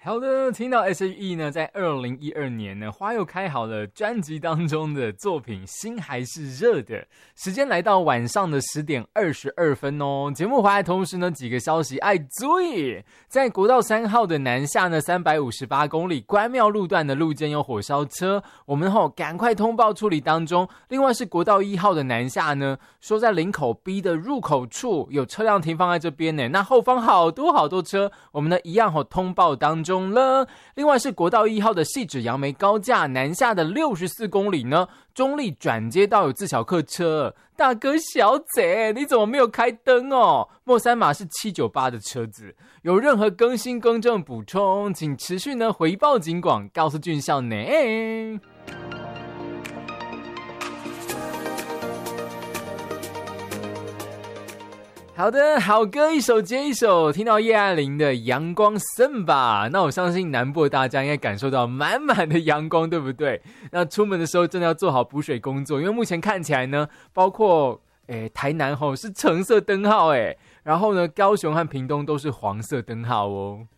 好的，听到 S.H.E 呢，在2012年呢，花又开好了专辑当中的作品《心还是热的》。时间来到晚上的10点22分哦。节目回来同时呢，几个消息爱注意，在国道3号的南下呢，358公里关庙路段的路肩有火烧车，我们赶快通报处理当中。另外是国道1号的南下呢，说在林口 B 的入口处有车辆停放在这边呢，那后方好多车，我们呢一样通报当中。另外是国道1号的汐止杨梅高架南下的64公里呢，中立转接道有自小客车，大哥小姐你怎么没有开灯哦？末三码是798的车子，有任何更新更正补充，请持续呢回报警广，告诉俊孝呢。好的，好歌一首接一首，听到叶爱玲的阳光森吧，那我相信南部的大家应该感受到满满的阳光，对不对？那出门的时候真的要做好补水工作，因为目前看起来呢，包括台南是橙色灯号然后呢高雄和屏东都是黄色灯号哦。